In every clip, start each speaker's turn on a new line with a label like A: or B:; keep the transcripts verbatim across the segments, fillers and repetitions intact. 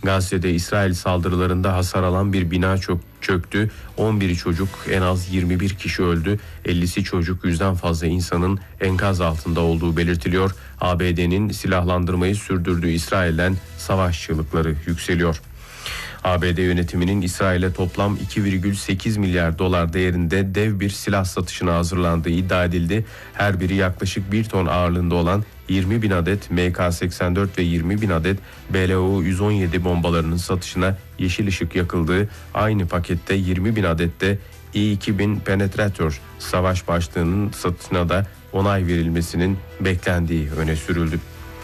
A: Gazze'de İsrail saldırılarında hasar alan bir bina çök, çöktü. on biri çocuk, en az yirmi bir kişi öldü. ellisi çocuk, yüzden fazla insanın enkaz altında olduğu belirtiliyor. A B D'nin silahlandırmayı sürdürdüğü İsrail'den savaş çığlıkları yükseliyor. A B D yönetiminin İsrail'e toplam iki virgül sekiz milyar dolar değerinde dev bir silah satışına hazırlandığı iddia edildi. Her biri yaklaşık bir ton ağırlığında olan yirmi bin adet M K seksen dört ve yirmi bin adet B L O yüz on yedi bombalarının satışına yeşil ışık yakıldığı, aynı pakette yirmi bin adet de İ iki bin Penetrator savaş başlığının satışına da onay verilmesinin beklendiği öne sürüldü.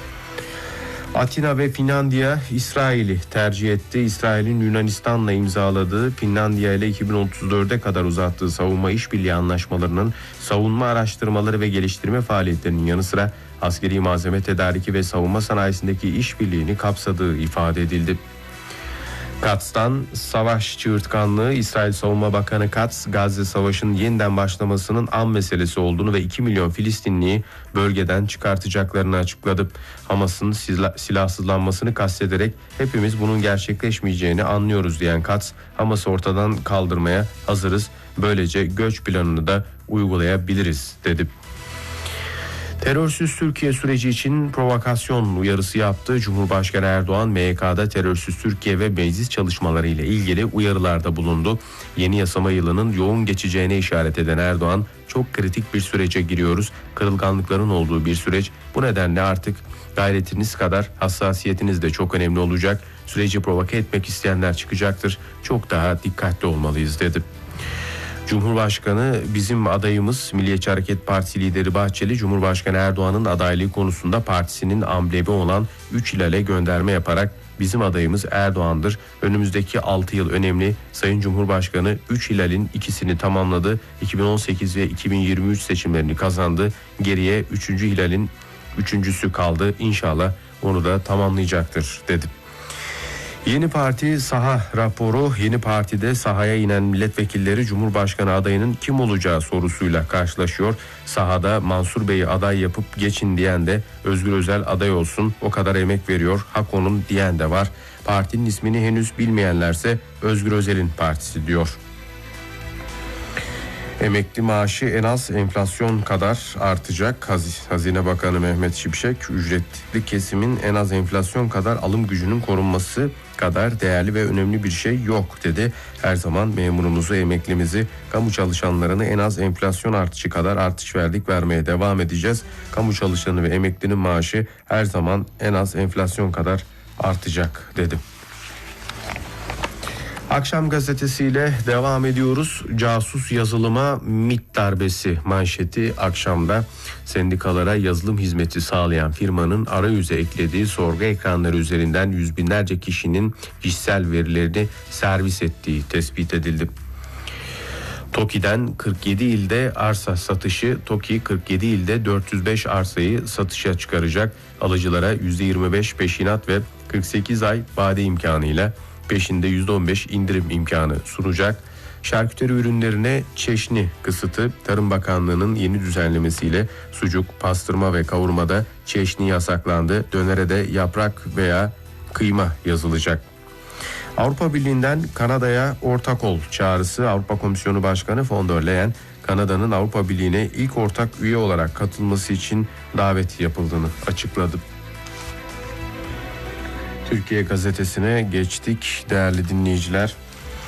A: Atina ve Finlandiya İsrail'i tercih etti. İsrail'in Yunanistan'la imzaladığı, Finlandiya ile iki bin otuz dörde kadar uzattığı savunma işbirliği anlaşmalarının savunma araştırmaları ve geliştirme faaliyetlerinin yanı sıra askeri malzeme tedariki ve savunma sanayisindeki işbirliğini kapsadığı ifade edildi. Katz'tan savaş çığırtkanlığı. İsrail Savunma Bakanı Katz, Gazze Savaşı'nın yeniden başlamasının an meselesi olduğunu ve iki milyon Filistinliyi bölgeden çıkartacaklarını açıkladı. Hamas'ın silahsızlanmasını kastederek hepimiz bunun gerçekleşmeyeceğini anlıyoruz diyen Katz, Hamas'ı ortadan kaldırmaya hazırız, böylece göç planını da uygulayabiliriz dedi. Terörsüz Türkiye süreci için provokasyon uyarısı yaptı. Cumhurbaşkanı Erdoğan M Y K'da terörsüz Türkiye ve meclis çalışmaları ile ilgili uyarılarda bulundu. Yeni yasama yılının yoğun geçeceğine işaret eden Erdoğan, çok kritik bir sürece giriyoruz. Kırılganlıkların olduğu bir süreç. Bu nedenle artık gayretiniz kadar hassasiyetiniz de çok önemli olacak. Süreci provoke etmek isteyenler çıkacaktır. Çok daha dikkatli olmalıyız dedi. Cumhurbaşkanı, bizim adayımız Milliyetçi Hareket Partisi lideri Bahçeli, Cumhurbaşkanı Erdoğan'ın adaylığı konusunda partisinin amblemi olan üç hilale gönderme yaparak bizim adayımız Erdoğan'dır. Önümüzdeki altı yıl önemli. Sayın Cumhurbaşkanı üç hilalin ikisini tamamladı. iki bin on sekiz ve iki bin yirmi üç seçimlerini kazandı. Geriye üçüncü hilalin üçüncüsü kaldı. İnşallah onu da tamamlayacaktır dedi. Yeni Parti saha raporu. Yeni Parti'de sahaya inen milletvekilleri Cumhurbaşkanı adayının kim olacağı sorusuyla karşılaşıyor. Sahada Mansur Bey'i aday yapıp geçin diyen de, Özgür Özel aday olsun, o kadar emek veriyor, hak onun diyen de var. Partinin ismini henüz bilmeyenlerse Özgür Özel'in partisi diyor. Emekli maaşı en az enflasyon kadar artacak. Hazine Bakanı Mehmet Şimşek, ücretli kesimin en az enflasyon kadar alım gücünün korunması kadar değerli ve önemli bir şey yok dedi. Her zaman memurumuzu, emeklimizi, kamu çalışanlarını en az enflasyon artışı kadar artış verdik, vermeye devam edeceğiz. Kamu çalışanı ve emeklinin maaşı her zaman en az enflasyon kadar artacak dedi. Akşam gazetesiyle devam ediyoruz. Casus yazılıma MİT darbesi manşeti akşamda. Sendikalara yazılım hizmeti sağlayan firmanın arayüze eklediği sorgu ekranları üzerinden yüz binlerce kişinin kişisel verilerini servis ettiği tespit edildi. TOKİ'den kırk yedi ilde arsa satışı. TOKİ kırk yedi ilde dört yüz beş arsayı satışa çıkaracak. Alıcılara yüzde yirmi beş peşinat ve kırk sekiz ay vade imkanıyla peşinde yüzde on beş indirim imkanı sunacak. Şarküteri ürünlerine çeşni kısıtı. Tarım Bakanlığı'nın yeni düzenlemesiyle sucuk, pastırma ve kavurmada çeşni yasaklandı. Dönere de yaprak veya kıyma yazılacak. Avrupa Birliği'nden Kanada'ya ortak ol çağrısı. Avrupa Komisyonu Başkanı von der Leyen, Kanada'nın Avrupa Birliği'ne ilk ortak üye olarak katılması için davet yapıldığını açıkladı. Türkiye Gazetesi'ne geçtik değerli dinleyiciler.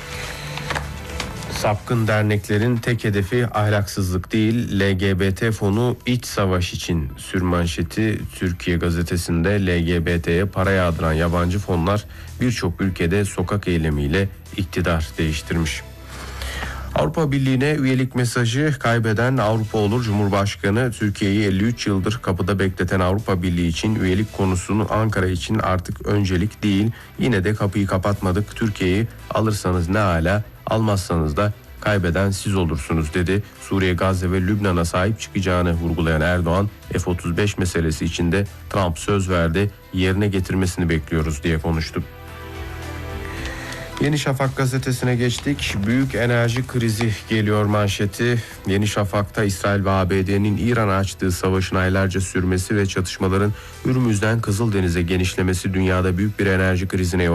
A: Sapkın derneklerin tek hedefi ahlaksızlık değil, L G B T fonu iç savaş için sürmanşeti Türkiye Gazetesi'nde. L G B T'ye para yağdıran yabancı fonlar birçok ülkede sokak eylemiyle iktidar değiştirmiş. Avrupa Birliği'ne üyelik mesajı, kaybeden Avrupa olur. Cumhurbaşkanı, Türkiye'yi elli üç yıldır kapıda bekleten Avrupa Birliği için üyelik konusunu Ankara için artık öncelik değil. Yine de kapıyı kapatmadık. Türkiye'yi alırsanız ne âlâ, almazsanız da kaybeden siz olursunuz dedi. Suriye, Gazze ve Lübnan'a sahip çıkacağını vurgulayan Erdoğan, F otuz beş meselesi içinde Trump söz verdi, yerine getirmesini bekliyoruz diye konuştu. Yeni Şafak gazetesine geçtik. Büyük enerji krizi geliyor manşeti. Yeni Şafak'ta İsrail ve A B D'nin İran'a açtığı savaşın aylarca sürmesi ve çatışmaların Hürmüz'den Kızıldeniz'e genişlemesi dünyada büyük bir enerji krizine yol